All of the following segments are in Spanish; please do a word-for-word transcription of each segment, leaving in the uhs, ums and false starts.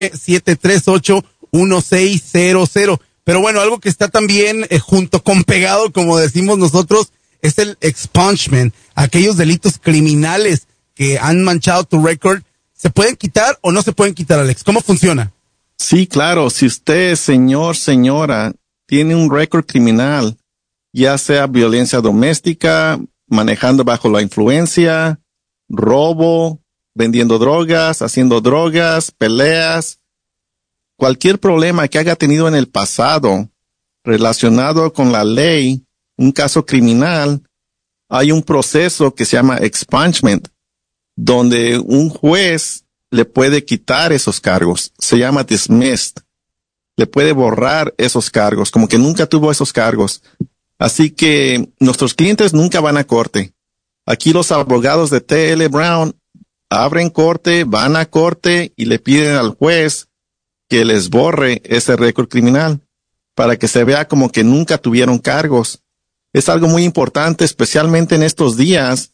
siete tres ocho uno seis cero cero. Pero bueno, algo que está también eh, junto con pegado, como decimos nosotros, es el expungement. Aquellos delitos criminales que han manchado tu récord, ¿se pueden quitar o no se pueden quitar, Alex? ¿Cómo funciona? Sí, claro. Si usted, señor, señora, tiene un récord criminal, ya sea violencia doméstica, manejando bajo la influencia, robo, vendiendo drogas, haciendo drogas, peleas, cualquier problema que haya tenido en el pasado relacionado con la ley, un caso criminal, hay un proceso que se llama expungement, donde un juez le puede quitar esos cargos. Se llama dismissed. Le puede borrar esos cargos, como que nunca tuvo esos cargos. Así que nuestros clientes nunca van a corte. Aquí los abogados de T L Brown abren corte, van a corte y le piden al juez que les borre ese récord criminal para que se vea como que nunca tuvieron cargos. Es algo muy importante, especialmente en estos días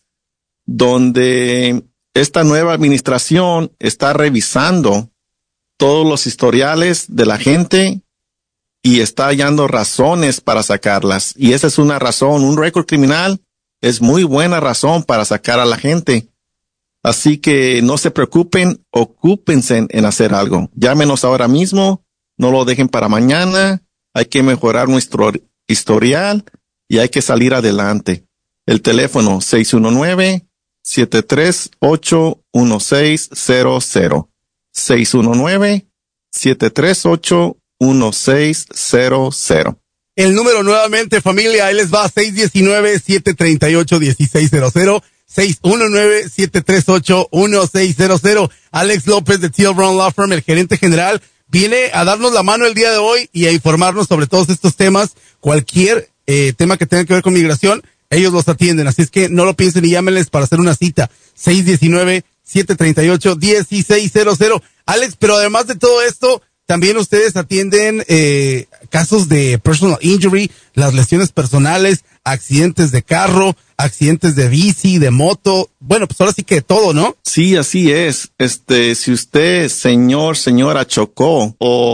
donde esta nueva administración está revisando todos los historiales de la gente y está hallando razones para sacarlas. Y esa es una razón. Un récord criminal es muy buena razón para sacar a la gente. Así que no se preocupen, ocúpense en, en hacer algo. Llámenos ahora mismo, no lo dejen para mañana. Hay que mejorar nuestro historial y hay que salir adelante. El teléfono seis uno nueve, siete tres ocho, uno seis cero cero. seis uno nueve, siete tres ocho, uno seis cero cero. El número nuevamente, familia, ahí les va, seis uno nueve, siete tres ocho, uno seis cero cero. seis uno nueve, siete tres ocho, uno seis cero cero. Alex López de T L Brown Law Firm, el gerente general, viene a darnos la mano el día de hoy y a informarnos sobre todos estos temas. Cualquier eh, tema que tenga que ver con migración, ellos los atienden. Así es que no lo piensen y llámenles para hacer una cita. seis uno nueve, siete tres ocho, uno seis cero cero. Alex, pero además de todo esto, también ustedes atienden eh, casos de personal injury, las lesiones personales, accidentes de carro, accidentes de bici, de moto. Bueno, pues ahora sí que todo, ¿no? Sí, así es. Este, si usted, señor, señora, chocó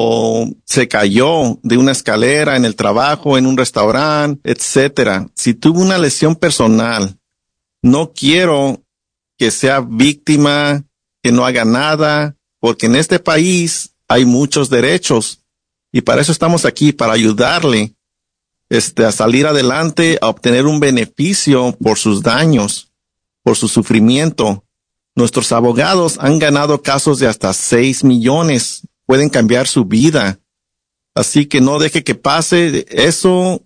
o se cayó de una escalera en el trabajo, en un restaurante, etcétera, si tuvo una lesión personal, no quiero que sea víctima, que no haga nada, porque en este país hay muchos derechos y para eso estamos aquí, para ayudarle este, a salir adelante, a obtener un beneficio por sus daños, por su sufrimiento. Nuestros abogados han ganado casos de hasta seis millones, pueden cambiar su vida. Así que no deje que pase eso,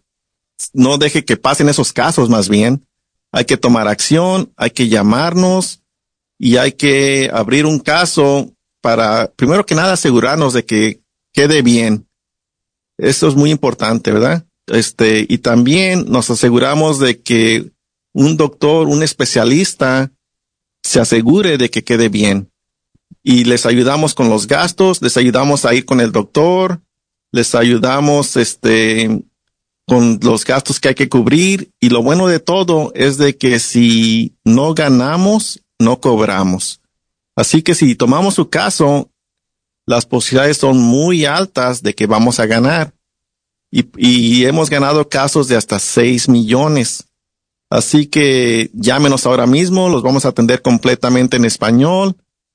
no deje que pasen esos casos más bien. Hay que tomar acción, hay que llamarnos y hay que abrir un caso para, primero que nada, asegurarnos de que quede bien. Eso es muy importante, ¿verdad? Este, y también nos aseguramos de que un doctor, un especialista, se asegure de que quede bien. Y les ayudamos con los gastos, les ayudamos a ir con el doctor, les ayudamos, este, con los gastos que hay que cubrir. Y lo bueno de todo es de que si no ganamos, no cobramos. Así que si tomamos su caso, las posibilidades son muy altas de que vamos a ganar. Y, y hemos ganado casos de hasta seis millones. Así que llámenos ahora mismo, los vamos a atender completamente en español.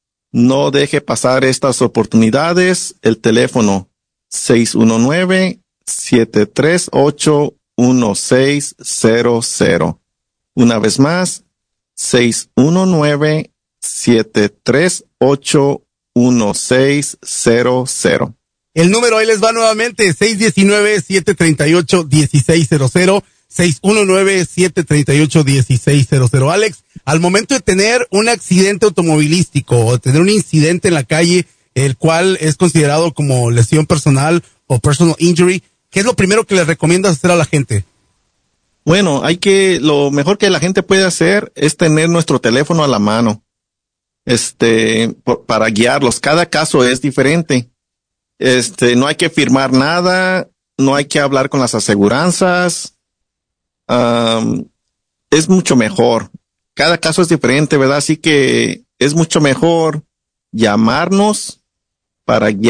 No deje pasar estas oportunidades. El teléfono seis uno nueve, siete tres ocho, uno seis cero cero. Una vez más, seis uno nueve, siete tres ocho, uno seis cero cero. El número ahí les va nuevamente, seis uno nueve, siete tres ocho, uno seis cero cero, seis uno nueve, siete tres ocho, uno seis cero cero. Alex, al momento de tener un accidente automovilístico o tener un incidente en la calle, el cual es considerado como lesión personal o personal injury, ¿qué es lo primero que les recomiendas hacer a la gente? Bueno, hay que, lo mejor que la gente puede hacer es tener nuestro teléfono a la mano, este, por, para guiarlos. Cada caso es diferente. Este, no hay que firmar nada, no hay que hablar con las aseguranzas. Um, es mucho mejor. Cada caso es diferente, ¿verdad? Así que es mucho mejor llamarnos para guiar.